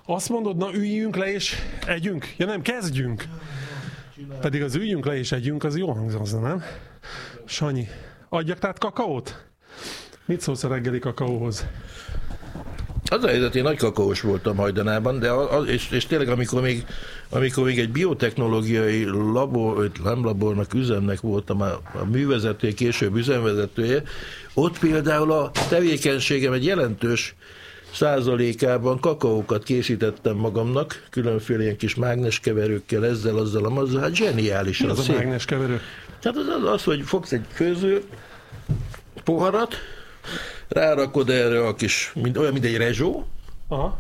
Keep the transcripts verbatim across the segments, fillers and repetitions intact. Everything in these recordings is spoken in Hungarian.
Azt mondod, na üljünk le és együnk? Ja nem, kezdjünk! Pedig az üljünk le és együnk, az jó hangzana, nem? Sanyi, adjak tehát kakaót? Mit szólsz a reggeli kakaóhoz? Az a helyzet, én nagy kakaós voltam hajdanában, de az, és, és tényleg amikor még, amikor még egy biotechnológiai labor, nem labornak, üzemnek voltam a, a művezetője, később üzemvezetője, ott például a tevékenységem egy jelentős százalékában kakaókat készítettem magamnak, különféle ilyen kis mágneskeverőkkel, ezzel, azzal, amazzal, hát zseniálisan. Mi az a mágneskeverő? Hát az, az, az, hogy fogsz egy főző poharat, rárakod erre a kis, mint, olyan, mint egy rezsó, aha,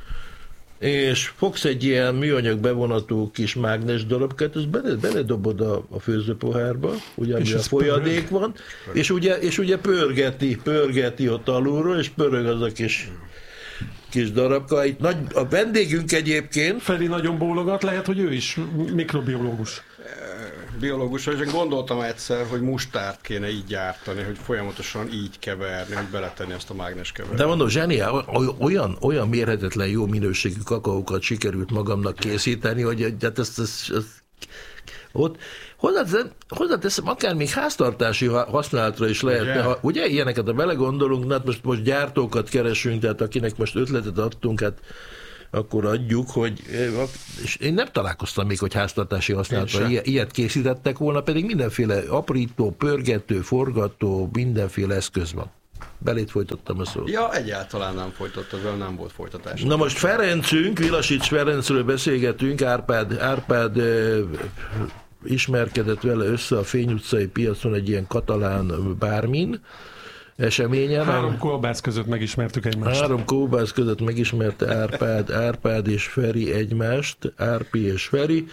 és fogsz egy ilyen műanyag bevonatú kis mágnes darabkát, ezt bele, beledobod a, a főzőpohárba, ugye, ami a folyadék pörög. Van, és ugye, és ugye pörgeti, pörgeti ott alulról, és pörög az a kis, kis darabka. Itt nagy, a vendégünk egyébként... Feri nagyon bólogat, lehet, hogy ő is mikrobiológus. Biológus, és én gondoltam egyszer, hogy mustárt kéne így gyártani, hogy folyamatosan így keverni, hogy beletenni ezt a mágneskeverőt. De mondom, zseniál, olyan, olyan mérhetetlen jó minőségű kakaókat sikerült magamnak készíteni, hogy hát ezt, ezt, ezt ott hozzáteszem, hozzáteszem, akár még háztartási használatra is lehetne, ugye, ha, ugye ilyeneket, ha belegondolunk, hát most, most gyártókat keresünk, tehát akinek most ötletet adtunk, hát akkor adjuk, hogy és én nem találkoztam még, hogy háztartási használatra ilyet készítettek volna, pedig mindenféle aprító, pörgető, forgató, mindenféle eszköz van. Belét folytattam a szót. Ja, egyáltalán nem folytattad, vele nem volt folytatás. Na most Ferencünk, Vilasics Ferencről beszélgetünk, Árpád, Árpád eh, ismerkedett vele össze a Fény utcai piacon egy ilyen katalán bármin, eseményen. Három kolbász között megismertük egymást. Három kolbász között megismerte Árpád, Árpád és Feri egymást, Árpi és Feri,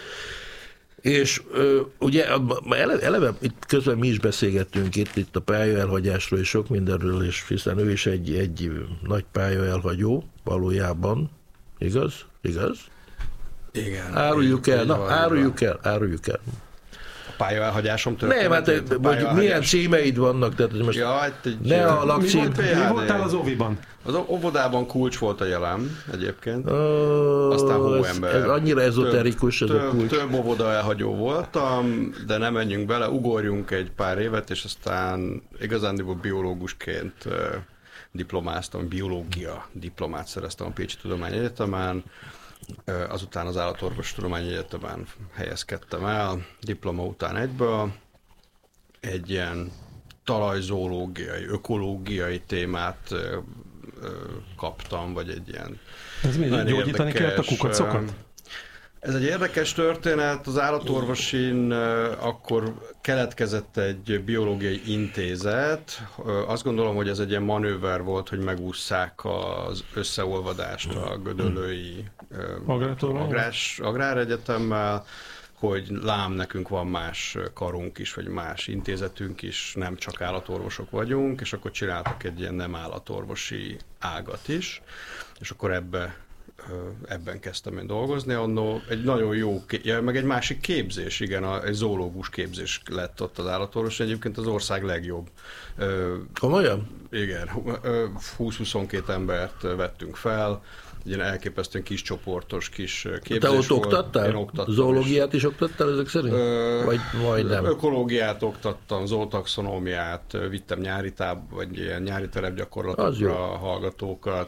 és ö, ugye eleve, eleve itt közben mi is beszélgettünk itt, itt a pályaelhagyásról és sok mindenről, és hiszen ő is egy, egy nagy pályaelhagyó valójában, igaz? Igaz? Igen. Áruljuk el, na áruljuk el, áruljuk el. Pályaelhagyásom történet. Nem, hát hogy milyen címeid vannak, tehát most ja, hát egy, ne a lakcím. Mi, mi voltál az óviban? Az óvodában kulcs volt a jelem egyébként. Oh, Aztán hóember. Ez, ez annyira ezoterikus több, ez a kulcs. Több óvoda elhagyó voltam, de nem menjünk bele, ugorjunk egy pár évet, és aztán igazándiból biológusként uh, diplomáztam, biológia diplomát szereztem a Pécsi Tudományegyetemen. Azután az Állatorvostudományi Egyetemen helyezkedtem el, diploma után egyből. Egy ilyen talajzoológiai, ökológiai témát ö, ö, kaptam, vagy egy ilyen... Ez mi, gyógyítani kellett a kukacokat? Ez egy érdekes történet, az állatorvosin akkor keletkezett egy biológiai intézet. Azt gondolom, hogy ez egy ilyen manőver volt, hogy megússzák az összeolvadást a gödöllői agrás, agráregyetemmal, hogy lám, nekünk van más karunk is, vagy más intézetünk is, nem csak állatorvosok vagyunk, és akkor csináltak egy ilyen nem állatorvosi ágat is, és akkor ebbe ebben kezdtem én dolgozni, annó egy nagyon jó, ja, meg egy másik képzés, igen, a, egy zoológus képzés lett ott az állatorvos, egyébként az ország legjobb. Komolyan? Igen, húsz-huszonkettő embert vettünk fel, egy ilyen elképesztően kis csoportos, kis képzés. Te ott volt. oktattál? Én oktattam. Zoológiát is oktattál ezek szerint? Ö, vagy majdnem? Ökológiát oktattam, zootaxonómiát, vittem nyári táb, vagy ilyen nyári terepgyakorlatokra hallgatókat,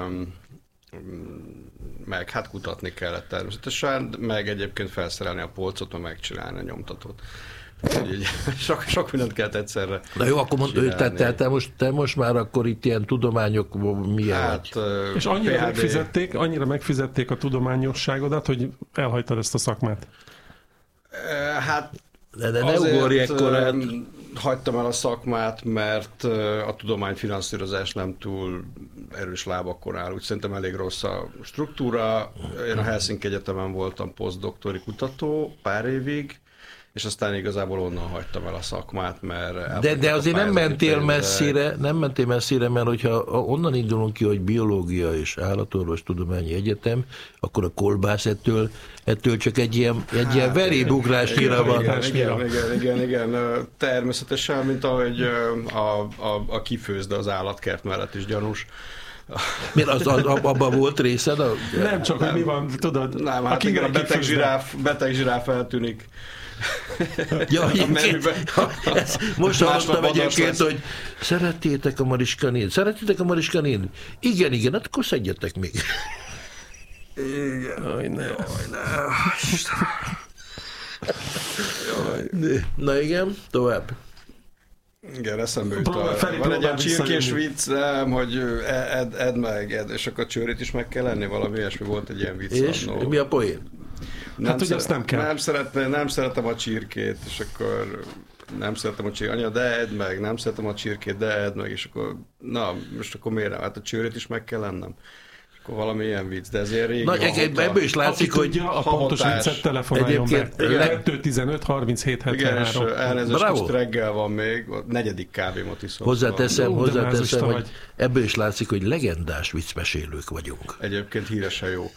meg hát kutatni kellett természetesen, meg egyébként felszerelni a polcot, meg megcsinálni a nyomtatót. Úgy, sok, sok mindent kellett egyszerre. Na jó, akkor mondd, te, te, te, most, te most már akkor itt ilyen tudományok milyen hát, vagy? És annyira megfizették, annyira megfizették a tudományosságodat, hogy elhagytad ezt a szakmát? Hát de, de ne ugorj ekkorát. Hagytam el a szakmát, mert a tudományfinanszírozás nem túl erős lábakon áll. Úgy szerintem elég rossz a struktúra. Én a Helsinki Egyetemen voltam posztdoktori kutató pár évig, és aztán igazából onnan hagytam el a szakmát, mert... De, de azért nem mentél messzire, nem mentél messzire, mert hogyha onnan indulunk ki, hogy biológia és állatorvostudományi egyetem, akkor a kolbász ettől, ettől csak egy ilyen, egy hát, ilyen verébugrásnyira van. Igen, igen, igen, igen, igen. Természetesen, mint ahogy a, a, a kifőzde az állatkert mellett is gyanús. Miért az, az, abban volt részed? A... Nem csak, hogy mi van, tudod. Nem, hát igen, a beteg zsiráf, beteg zsiráf eltűnik. Ja, ez, most hallottam egyébként, lesz. Hogy szerettétek a Mariska néni? Szerettétek a Mariska néni? Igen, igen, hát akkor szedjetek még. Igen. Jaj, ne. Jaj, ne. Jaj. Na igen, tovább. Igen, eszembe jut a... Van egy ilyen csirkés vicc, nem, hogy edd, edd meg, edd, és akkor csőrét is meg kell lenni, valami ilyesmi volt egy ilyen vicc. És annó. Mi a poén? Nem hát, hogy azt nem kell. Nem, szeretne, nem szeretem a csirkét, és akkor nem szeretem a csirkét. Anya, de edd meg, nem szeretem a csirkét, de edd meg, és akkor na, most akkor miért nem? Hát a csőrét is meg kell lennem. Akkor valami ilyen vicc, de ez ilyen régi. Na, ebből is látszik, hogy tudja, a pontos viccet telefonáljon be. kettő tizenöt harminchét hetvenhárom. Igen, és elnézést, most reggel van még, a negyedik kávémot iszom. Hozzáteszem, hozzáteszem, hogy ebből is látszik, hogy legendás viccmesélők vagyunk. Egyébként híresen jók.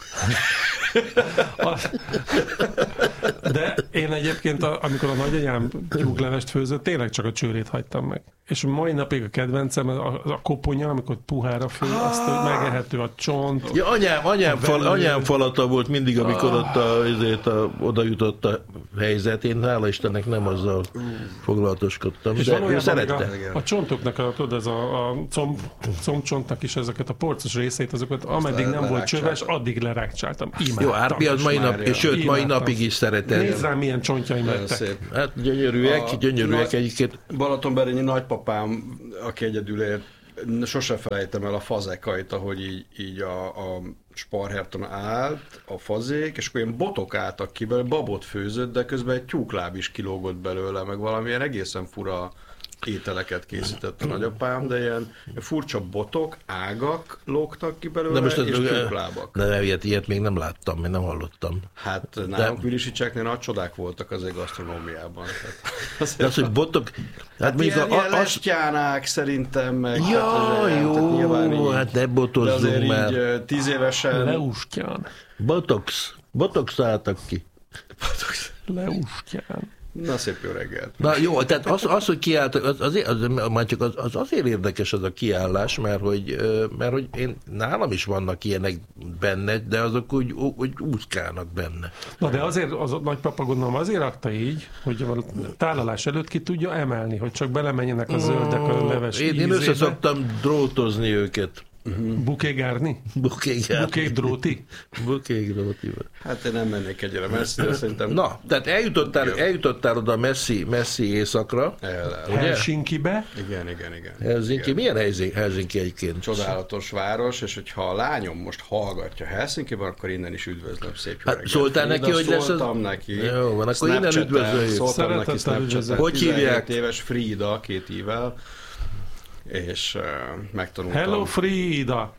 De én egyébként, amikor a nagyanyám tyúklevest főzött, tényleg csak a csőrét hagytam meg. És mai napig a kedvencem a, a koponya, amikor puhára fő, azt, hogy megehető a csont. Ja, anyám, anyám, fal, anyám falata volt mindig, amikor ott a, azért a, oda jutott a helyzet. Én hála Istennek nem azzal foglalatoskodtam, és de ő szerette. A, a csontoknak, a, tudod, ez a, a comb, combcsontnak is ezeket a porcos részét, azokat ameddig nem volt csöves, addig lerákcsáltam. Imádtam. Jó, Árpi az mai nap, és sőt, mai napig is szeretett. Nézd rám, milyen csontjaim lettek. Hát gyönyörűek, a, gyönyörűek egyébként. Balatonberényi nagypapám, aki egyedül élt, sose felejtem el a fazekait, ahogy így, így a, a sparherton állt, a fazék, és akkor ilyen botok álltak ki belőle, babot főzött, de közben egy tyúkláb is kilógott belőle, meg valamilyen egészen fura ételeket készített a nagyapám, de ilyen furcsa botok, ágak lógtak ki belőle, most és tyúklábak. De nem, ilyet, ilyet még nem láttam, még nem hallottam. Hát nálunk Vilisicseknél nagy csodák voltak azért gasztronómiában. Az, az, hogy botok... Hát, hát ilyen, a, ilyen az... lestjánák szerintem, meg... Ja, hát, jó, hát, így, hát ne botozzunk már. De így tíz évesen... Leustján. Botox. Botox álltak ki. Botox. Leustján. Na, szép jó reggelt. Na jó, tehát az, az hogy kiálltak, az, azért, az, már csak az, az azért érdekes az a kiállás, mert hogy, mert hogy én, nálam is vannak ilyenek benne, de azok úgy, úgy úszkálnak benne. Na de azért az nagypapa gondolom azért rakta így, hogy a tálalás előtt ki tudja emelni, hogy csak belemenjenek a zöldek a leves Én, én össze szoktam drótozni őket. Uh-huh. Bukégárni? Bukégárni. Bukégdróti? Bukégdróti. Hát én nem mennék egyre messzire, szerintem... Na, tehát eljutottál, eljutottál oda messzi, messzi éjszakra. El, Helsinkibe? Igen, igen, igen. Helsinki, igen. Milyen Helsinki, Helsinki egyébként? Csodálatos város, és hogyha a lányom most hallgatja Helsinkiben, akkor innen is üdvözlöm, szép jó hát, szóltál neki, hogy lesz az... Szóltam neki. Jó, van, akkor innen üdvözöljük. Szóltam neki Snapchaten. Hogy hívják? éves Frida, két ível. És uh, megtanultam. Hello Frida!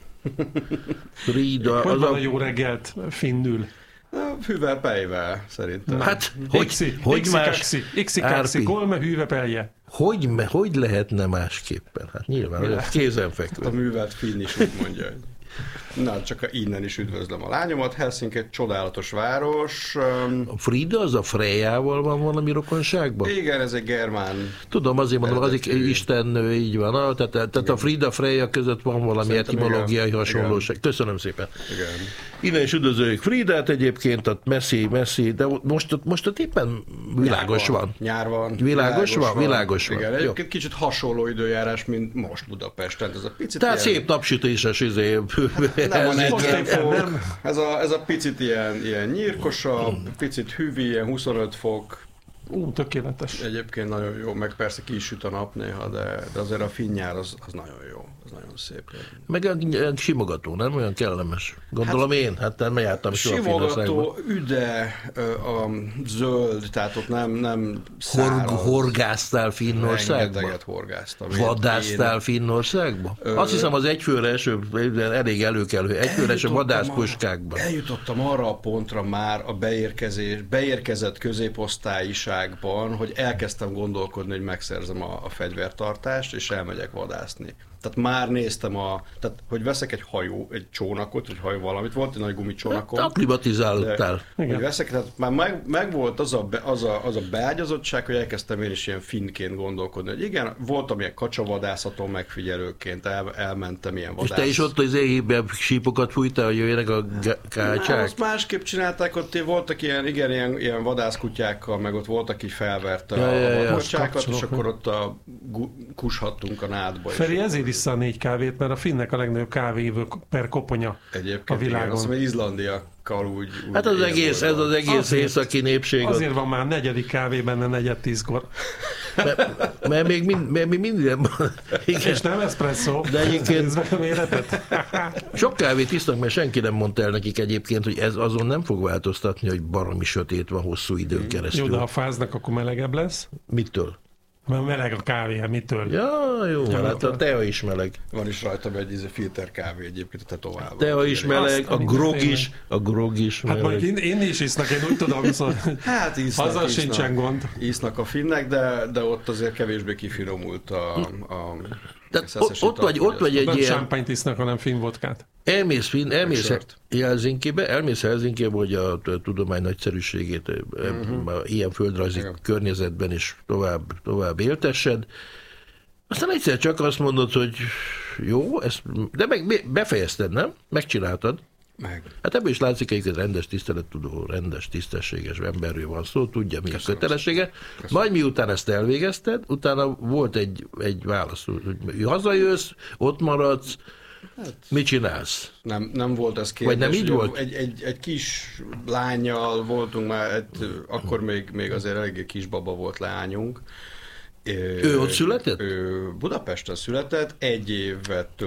Frida, hogy az van a jó reggelt finnül? Hüvel pejvel, szerintem. Hát, hogy, Ixi, hogy ixi, más? Kaxi, ixi, kaxi, kolme hüve pelje. Hogy, hogy lehetne másképpen? Hát nyilván, hogy kézenfekvő. Hát a művelt finn is úgy mondja, hogy... Na, csak innen is üdvözlöm a lányomat. Helsinki egy csodálatos város. A Frida az a Frejával van valami rokonságban? Igen, ez egy germán. Tudom, azért mondom, az egy istennő, így van. Ah, tehát, tehát a Frida Freja között van valami szerintem etimológiai igen. hasonlóság. Igen. Köszönöm szépen. Igen. Innen is üdvözöljük Fridát egyébként, ott messzi, messzi, de most, most ott éppen világos nyár van. van. Nyár van. Világos, világos van, van, világos van. Igen, egyébként kicsit hasonló időjárás, mint most Budapesten. Ez a picit tehát ilyen... szép napsütéses izé. Hát nem van egy fok. Ez a, ez a picit ilyen, ilyen nyírkosabb, picit hűvi, ilyen huszonöt fok. Ú, tökéletes. Egyébként nagyon jó, meg persze ki is süt a nap néha, de, de azért a finn nyár az, az nagyon jó, az nagyon szép. Meg olyan simogató, nem? Olyan kellemes. Gondolom hát, én, hát nem jártam soha simogató, üde, a zöld, tehát ott nem, nem száraz. Horg, horgáztál Finnországba? Rengeteget horgáztam. Vadásztál én... Finnországba? Ö... Azt hiszem az egyfőre eső, elég előkelő, egyfőre eső vadászpuskákban. Eljutottam arra a pontra már a beérkezés, beérkezett középosztályiságban, hogy elkezdtem gondolkodni, hogy megszerzem a, a fegyvertartást, és elmegyek vadászni. Tehát már néztem a, tehát hogy veszek egy hajó, egy csónakot, egy hajó valamit, volt egy nagy gumicsónakom. Hát, akklimatizálódtál. Hogy veszek, tehát már meg, meg volt az a, be, az, a, az a beágyazottság, hogy elkezdtem én is ilyen finnként gondolkodni, hogy igen, voltam ilyen kacsavadászaton megfigyelőként, el, elmentem ilyen vadász. És te is ott az éhében sípokat fújtál, hogy jöjjenek a kácsák? Azt másképp csinálták, ott voltak ilyen, igen, ilyen, ilyen vadászkutyákkal, meg ott volt, aki felverte ja, a, ja, ja, a vadkocsákat, és ja. akkor ott a, kushattunk a nádba. Feri, ezért iszza a négy kávét, mert a finnek a legnagyobb kávéívő per koponya Egyébként a világon. Igen, azt mondom, izlandiakkal úgy, úgy Hát az egész, ez az egész azért, északi népség. Azért van már negyedik kávé benne negyed tízkor. Mert, mert még, mind, mert még minden van. Igen. És nem eszpresszó. De egyébként a méretet. sok kávét isznak, mert senki nem mondta el nekik egyébként, hogy ez azon nem fog változtatni, hogy baromi sötét van hosszú időn keresztül. Jó, de ha fáznak, akkor melegebb lesz. Mitől? Mert meleg a kávé, mitől? Ja, jó, ja, hát a tea is meleg. Van is rajta egy íze filter kávé egyébként a tetoválva. Tea is meleg, a grog is, a grog is meleg. Hát majd én, én is isznak, én úgy tudom, szóval hát isznak, azzal isznak, sincsen gond. Isznak a finnek, de, de ott azért kevésbé kifinomult a... a ott, ott vagy, ott vagy egy nem ilyen... champagne isznak, hanem finn vodkát. Elmész, fin, elmész Helsinkibe, elmész Helsinkibe, hogy a, a tudomány nagyszerűségét uh-huh. ilyen földrajzi Igen. környezetben is tovább, tovább éltessed. Aztán egyszer csak azt mondod, hogy jó, ezt, de meg befejezted, nem? Megcsináltad. Meg. Hát ebből is látszik, hogy egy rendes tisztelettudó, rendes, tisztességes emberről van szó, tudja, mi Köszönöm. a kötelessége. Köszönöm. Majd miután ezt elvégezted, utána volt egy, egy válasz, hogy hazajössz, ott maradsz, hát, mit csinálsz? Nem, nem volt ez kérdés. Vagy nem így volt? Egy, egy, egy kis lányjal voltunk már, egy, akkor még, még azért eléggé kisbaba volt lányunk. Ő ott született? Ő Budapesten született, egy évet